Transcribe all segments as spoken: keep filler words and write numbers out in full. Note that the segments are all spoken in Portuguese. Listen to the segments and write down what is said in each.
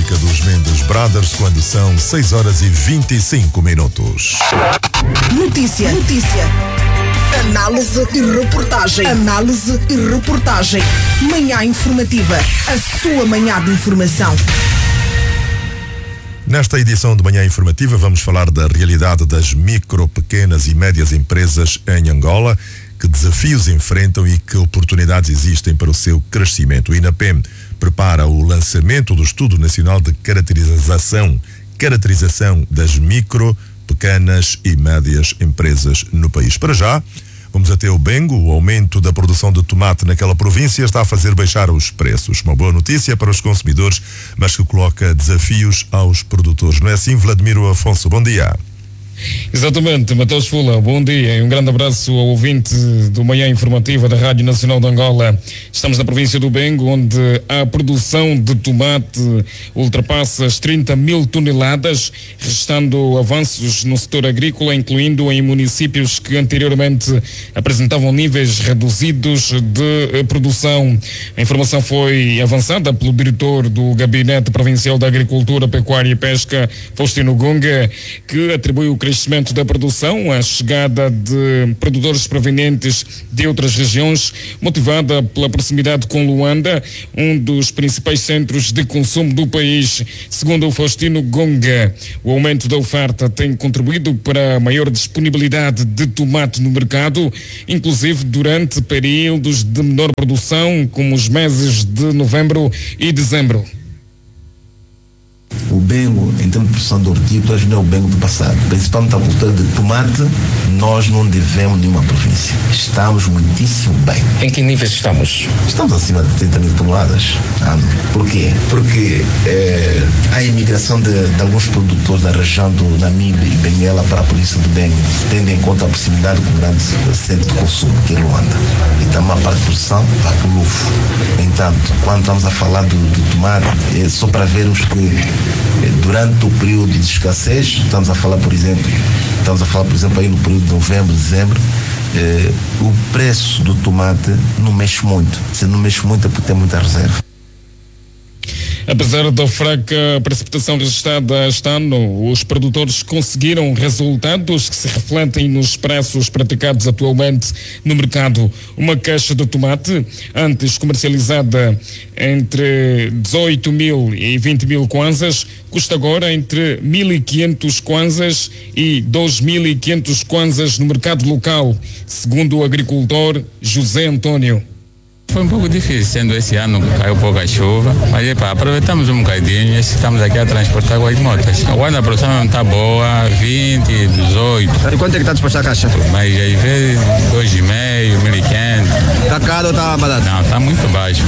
música dos Mendes Brothers quando são seis horas e vinte e cinco minutos. Notícia, notícia. Análise e reportagem. Análise e reportagem. Manhã informativa. A sua manhã de informação. Nesta edição de Manhã Informativa vamos falar da realidade das micro, pequenas e médias empresas em Angola, que desafios enfrentam e que oportunidades existem para o seu crescimento. O INAPEM prepara o lançamento do Estudo Nacional de Caracterização, caracterização das micro, pequenas e médias empresas no país. Para já, vamos até o Bengo. O aumento da produção de tomate naquela província está a fazer baixar os preços. Uma boa notícia para os consumidores, mas que coloca desafios aos produtores. Não é assim, Vladimiro Afonso? Bom dia. Exatamente, Mateus Fula, bom dia e um grande abraço ao ouvinte do Manhã Informativa da Rádio Nacional de Angola. Estamos na província do Bengo, onde a produção de tomate ultrapassa as trinta mil toneladas, restando avanços no setor agrícola, incluindo em municípios que anteriormente apresentavam níveis reduzidos de produção. A informação foi avançada pelo diretor do Gabinete Provincial da Agricultura, Pecuária e Pesca, Faustino Gunga, que atribuiu o crescimento da produção à chegada de produtores provenientes de outras regiões, motivada pela proximidade com Luanda, um dos principais centros de consumo do país. Segundo o Faustino Gonga, o aumento da oferta tem contribuído para a maior disponibilidade de tomate no mercado, inclusive durante períodos de menor produção, como os meses de novembro e dezembro. O Bengo, em termos de produção de hortícolas, não é o Bengo do passado. Principalmente a cultura de tomate, nós não devemos nenhuma província. Estamos muitíssimo bem. Em que níveis estamos? Estamos acima de trinta mil toneladas. Ah, por quê? Porque é, há imigração de, de alguns produtores da região do Namibe e Benguela para a província do Bengo, tendo em conta a proximidade com o grande centro de consumo, que é Luanda. E também a parte de produção vai para o Lufo. Entanto, quando estamos a falar do, do tomate, é só para vermos que durante o período de escassez, estamos a falar, por exemplo, estamos a falar, por exemplo, aí no período de novembro, dezembro, eh, o preço do tomate não mexe muito. Se não mexe muito é porque tem muita reserva. Apesar da fraca precipitação registrada este ano, os produtores conseguiram resultados que se refletem nos preços praticados atualmente no mercado. Uma caixa de tomate, antes comercializada entre dezoito mil e vinte mil kwanzas, custa agora entre mil e quinhentos kwanzas e dois mil e quinhentos kwanzas no mercado local, segundo o agricultor José Antônio. Foi um pouco difícil, sendo esse ano que caiu pouca chuva, mas epa, aproveitamos um bocadinho e estamos aqui a transportar com as motas. Agora a produção não está boa, vinte, dezoito. E quanto é que está disposto a caixa? Mas às vezes dois e meio, mil e quinhentos. Está caro ou está barato? Não, está muito baixo.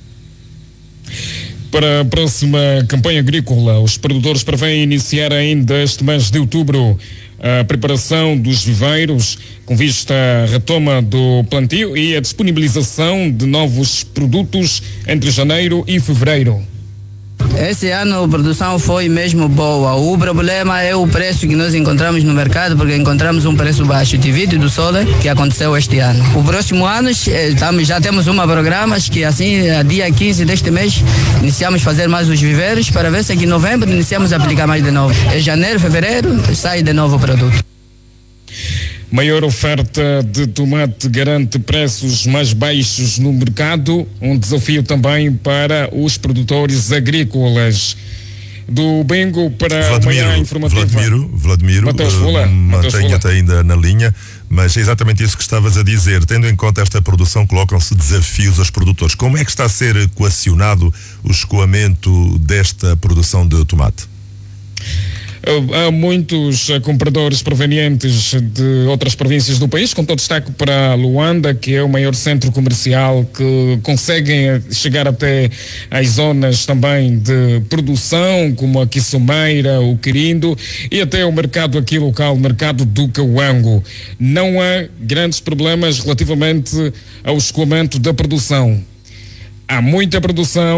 Para a próxima campanha agrícola, os produtores prevêem iniciar ainda este mês de outubro a preparação dos viveiros com vista à retoma do plantio e a disponibilização de novos produtos entre janeiro e fevereiro. Esse ano a produção foi mesmo boa. O problema é o preço que nós encontramos no mercado, porque encontramos um preço baixo devido do solar que aconteceu este ano. O próximo ano estamos, já temos um programa que assim, a dia quinze deste mês, iniciamos a fazer mais os viveiros para ver se aqui em novembro iniciamos a aplicar mais de novo. Em janeiro, fevereiro, sai de novo o produto. Maior oferta de tomate garante preços mais baixos no mercado, um desafio também para os produtores agrícolas. Do Bengo para Vladimiro, a Manhã Informativa. Vladimiro, Vladimiro uh, mantenha-te ainda na linha, mas é exatamente isso que estavas a dizer. Tendo em conta esta produção, colocam-se desafios aos produtores. Como é que está a ser equacionado o escoamento desta produção de tomate? Há muitos compradores provenientes de outras províncias do país, com todo destaque para Luanda, que é o maior centro comercial, que conseguem chegar até as zonas também de produção, como a Quissumeira, o Quirindo, e até o mercado aqui local, o mercado do Cauango. Não há grandes problemas relativamente ao escoamento da produção. Há muita produção,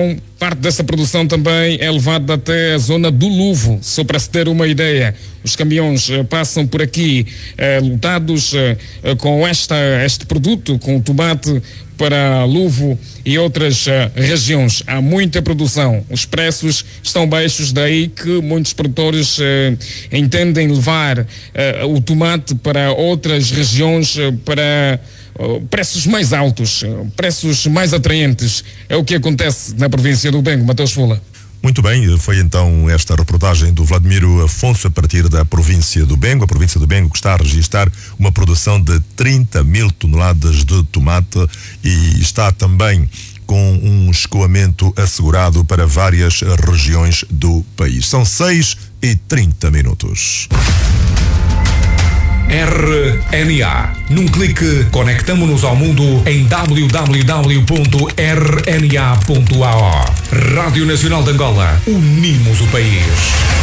Parte dessa produção também é levada até a zona do Luvo. Só para se ter uma ideia, os caminhões uh, passam por aqui uh, lotados uh, uh, com esta, este produto, com o tomate para Luvo e outras uh, regiões. Há muita produção. Os preços estão baixos, daí que muitos produtores uh, entendem levar uh, o tomate para outras regiões uh, para uh, preços mais altos, uh, preços mais atraentes. É o que acontece na província do Bengo. Mateus Fula. Muito bem, foi então esta reportagem do Vladimiro Afonso a partir da província do Bengo, a província do Bengo que está a registrar uma produção de trinta mil toneladas de tomate e está também com um escoamento assegurado para várias regiões do país. São seis e trinta minutos. R N A. Num clique, conectamo-nos ao mundo em w w w ponto r n a ponto a o. Rádio Nacional de Angola. Unimos o país.